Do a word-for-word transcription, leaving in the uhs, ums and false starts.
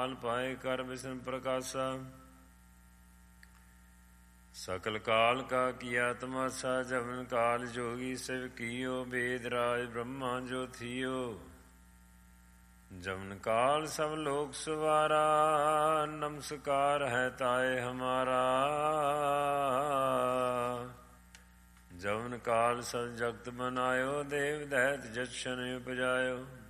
काल पाए कर बिसन प्रकाशा। सकल काल का किया तमाशा, जवन काल जोगी शिव कियो। वेद राज ब्रह्मा जो थियो, जवन काल सब लोक सवारा। नमस्कार है ताए हमारा, जवन काल सब जगत बनायो। देव दैत जछन उपजायो,